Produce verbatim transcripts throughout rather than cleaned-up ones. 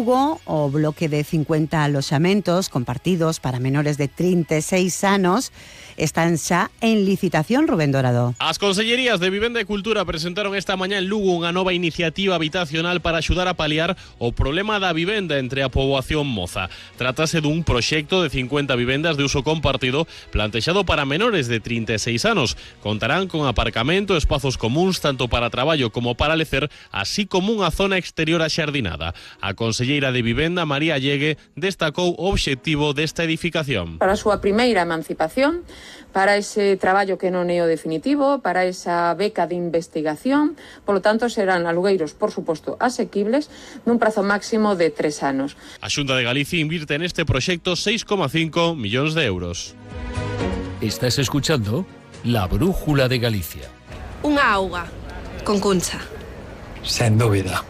Lugo, o bloque de cincuenta aloxamentos compartidos para menores de trinta e seis anos están xa en licitación, Rubén Dorado. As Consellerías de Vivenda e Cultura presentaron esta mañá en Lugo unha nova iniciativa habitacional para axudar a paliar o problema da vivenda entre a poboación moza. Trátase dun proxecto de cincuenta vivendas de uso compartido plantexado para menores de trinta e seis anos. Contarán con aparcamento, espazos comuns tanto para traballo como para lecer, así como unha zona exterior axardinada. A conselleira de Vivenda, María Llegue, destacou o obxectivo desta edificación. Para a súa primeira emancipación, para ese traballo que non é o definitivo, para esa beca de investigación, polo tanto serán alugueiros, por suposto, asequibles, nun prazo máximo de tres anos. A Xunta de Galicia invirte en este proxecto seis coma cinco millóns de euros. Estás escuchando La Brújula de Galicia. Unha auga, con Cuncha. Sen dúbida.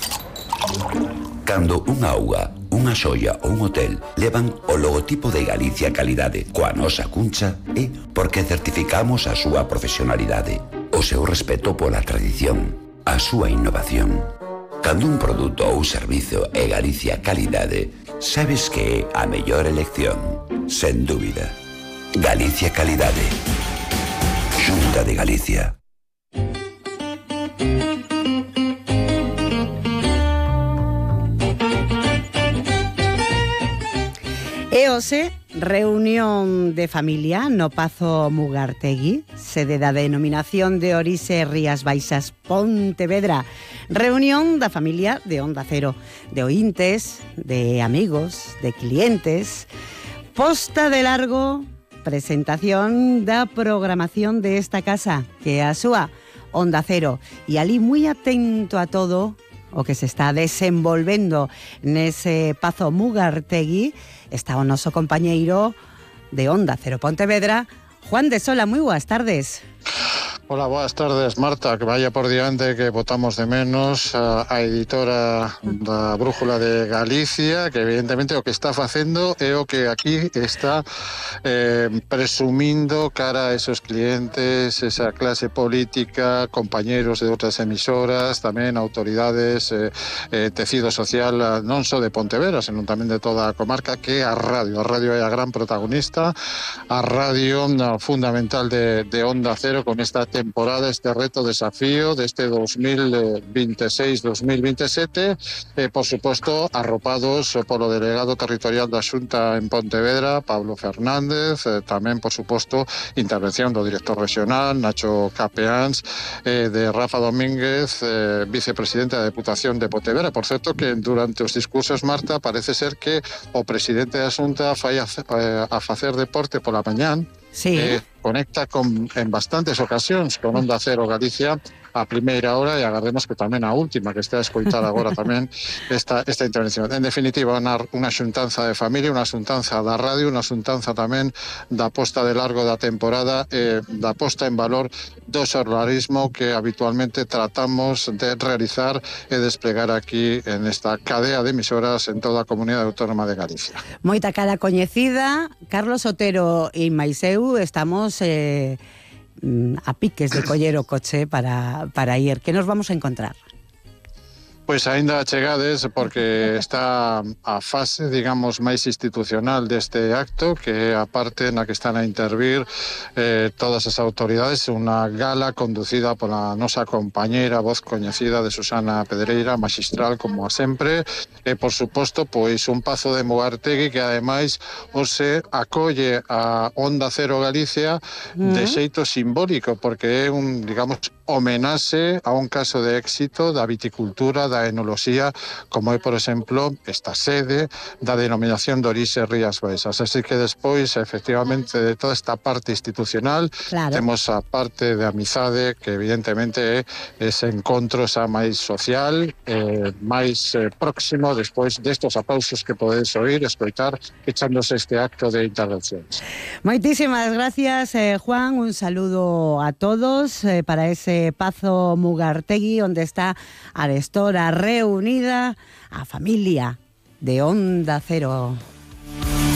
Cando unha auga, unha xoia ou un hotel levan o logotipo de Galicia Calidade coa nosa Cuncha, é porque certificamos a súa profesionalidade, o seu respeto pola tradición, a súa innovación. Cando un produto ou servizo é Galicia Calidade, sabes que é a mellor elección, sen dúbida. Galicia Calidade. Xunta de Galicia. E hoxe, reunión de familia no Pazo Mugartegui, sede da denominación de orixe Rías Baixas Pontevedra. Reunión da familia de Onda Cero, de ointes, de amigos, de clientes. Posta de largo, presentación da programación de esta casa, que é a súa Onda Cero. E ali moi atento a todo o que se está desenvolvendo nese Pazo Mugartegui está o noso compañeiro de Onda Cero Pontevedra, Juan de Sola. Moi boas tardes. Hola, boas tardes, Marta, que vaya por diante que votamos de menos a, a editora da Brújula de Galicia, que evidentemente o que está facendo é o que aquí está eh, presumindo cara a esos clientes, esa clase política, compañeros de outras emisoras, tamén autoridades, eh, eh, tecido social, non só de Pontevedra, senón tamén de toda a comarca, que é a radio. A radio é a gran protagonista, a radio no, fundamental de, de Onda Cero con esta temporada, este reto, desafío deste dos mil veintiséis dos mil veintisiete, eh, por suposto arropados polo delegado territorial da Xunta en Pontevedra, Pablo Fernández, eh, tamén por suposto intervención do director regional Nacho Capeáns, eh, de Rafa Domínguez, eh, vicepresidente da Deputación de Pontevedra. Por certo que durante os discursos, Marta, parece ser que o presidente da Xunta fai a, a facer deporte pola mañán. Sí. Eh, conecta con, en bastantes ocasións con Onda Cero Galicia a primeira hora, e agardemos que tamén a última, que está a escoitar agora tamén esta, esta intervención. En definitiva, unha, unha xuntanza de familia, unha xuntanza da radio, unha xuntanza tamén da posta de largo da temporada, eh, da posta en valor do xornalismo que habitualmente tratamos de realizar e desplegar aquí en esta cadea de emisoras en toda a Comunidade Autónoma de Galicia. Moita cara coñecida. Carlos Otero e Maiseu estamos eh, a piques de coller o coche para, para ir. Que nos vamos a encontrar? Pois aínda chegades porque está a fase, digamos, máis institucional deste acto, que é a parte na que están a intervir eh, todas as autoridades, unha gala conducida pola nosa compañeira, voz coñecida de Susana Pedreira, maxistral como a sempre, e por suposto, pois un Pazo de Mugartegui que ademais hoxe acolle a Onda Cero Galicia mm. de xeito simbólico, porque é un, digamos, homenaxe a un caso de éxito da viticultura, da enoloxía, como é, por exemplo, esta sede da denominación de orixe Rías Baixas. Así que despois, efectivamente, de toda esta parte institucional, claro, temos a parte de amizade, que evidentemente é ese encontro xa máis social, eh, máis eh, próximo, despois destos aplausos que podedes oír, escoitar, echándose este acto de intervencións. Moitísimas gracias, eh, Juan. Un saludo a todos eh, para ese Pazo Mugartegui, onde está a arestora reunida a familia de Onda Cero.